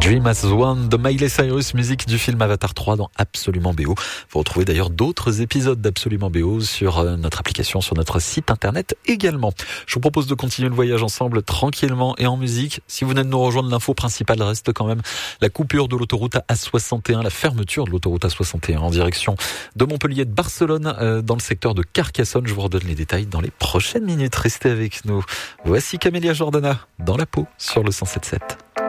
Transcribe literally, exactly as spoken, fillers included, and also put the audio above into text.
Dream as One de Miley Cyrus, musique du film Avatar trois dans Absolument B O. Vous retrouvez d'ailleurs d'autres épisodes d'Absolument B O sur notre application, sur notre site internet également. Je vous propose de continuer le voyage ensemble tranquillement et en musique. Si vous venez de nous rejoindre, l'info principale reste quand même la coupure de l'autoroute A soixante et un, la fermeture de l'autoroute A soixante et un en direction de Montpellier, de Barcelone, euh, dans le secteur de Carcassonne. Je vous redonne les détails dans les prochaines minutes. Restez avec nous. Voici Camélia Jordana dans la peau sur le cent sept sept.